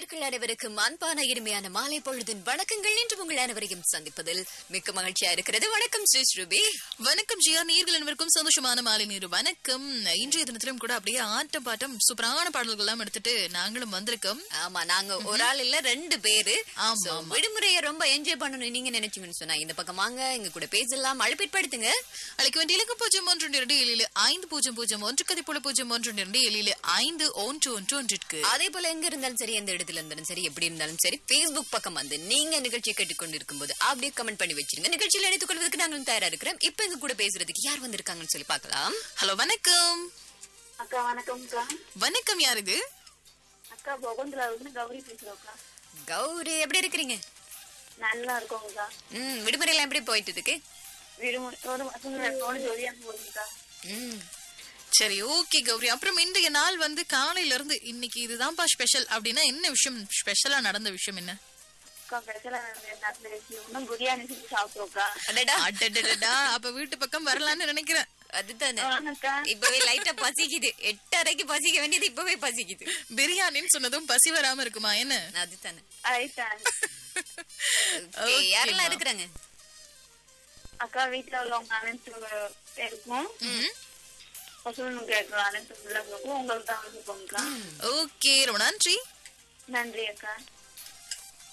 நேயர்கள் அனைவருக்கும் அன்பான இனிமையான மாலை பொழுதின் வணக்கங்கள். இன்று உங்கள் அனைவரையும் சந்திப்பதில் மிக்க மகிழ்ச்சியா இருக்கிறது. வணக்கம் ஸ்ரீ ஸ்ருபி. வணக்கம் ஜியா. நேயர்கள் அனைவருக்கும் சந்தோஷமான மாலை நேரு வணக்கம். இன்றைய தினத்திலும் கூட அப்படியே ஆட்டம் பாட்டம் சூப்பரான பாடல்கள் எல்லாம் எடுத்துட்டு நாங்களும் வந்திருக்கோம். ஆமா, நாங்க ஒரு ஆள் இல்ல 2 பேரு. ஆமா. விடுமுறையை ரொம்ப என்ஜாய் பண்ணணும் நீங்க நினைச்சீங்கன்னு சொன்னா இந்த பக்கம் வாங்க, எங்க கூட பேசலாம். அழைப்பிற்படுத்துங்க. அழைக்க வேண்டிய இலக்கு 0127501001 அதே போல எங்க இருந்தாலும் சரி, எந்த இடத்துல இருந்தாலும் சரி, எப்படி இருந்தாலும் சரி, Facebook பக்கம் வந்து நீங்க நிகழ்ச்சியை கேட்டுக்கொண்டிருக்கும் போது அப்படியே கமெண்ட் பண்ணி வச்சிருங்க. நிகழ்ச்சியில் எடுத்துக் கொள்வதற்கு நாங்களும் தயாரா இருக்கிறோம். இப்ப எங்க கூட பேசுறதுக்கு யார் வந்திருக்காங்கன்னு சொல்லி பார்க்கலாம். ஹலோ, வணக்கம். அக்கா வணக்கம்க்கா. வணக்கம், யார் இது? அக்கா பகவந்தராவுக்கு கௌரி பேசுறோம்க்கா. கௌரி, எப்படி இருக்கிறீங்க? நல்லா இருக்கோங்கக்கா. விடுமுறை எல்லாம் எப்படி போயிட்டு இருக்கு? விடுமுறை ஒரு மாசம் ஜோதியா போகுதுக்கா. சரி, ஓகே கௌரி. அப்புறம் இன்றைய நாள் வந்து காலையில இருந்து இன்னைக்கு இதுதான்ப்பா ஸ்பெஷல் அப்படின்னா என்ன விஷயம், ஸ்பெஷலா நடந்த விஷயம் என்ன? அக்கா ஸ்பெஷலா நடந்த விஷயம் பிரியாணி செஞ்சு சாப்பிட்டோம்க்கா. அடடடடா, அப்ப வீட்டு பக்கம் வரலான்னு நினைக்கிறேன். அதுதானே, வாங்கக்கா. இப்பவே லைட்டா பசிக்குது. 8:30க்கு பசிக்க வேண்டியது இப்பவே பசிக்குது. பிரியாணின்னு சொன்னதும் பசி வராம இருக்குமா என்ன? அதுதானே. ஆயிட்டாங்க. Okay, யாரெல்லாம் இருக்கிறாங்க? அக்கா வீட்டுல உள்ளவங்க அனைத்து பேருக்கும் பசுவனும் கேட்கலாம். அனைத்து உள்ளவங்களுக்கும் உங்களுக்கு தான் வந்து போங்கக்கா. ஓகே, ரொம்ப நன்றி. நன்றி அக்கா.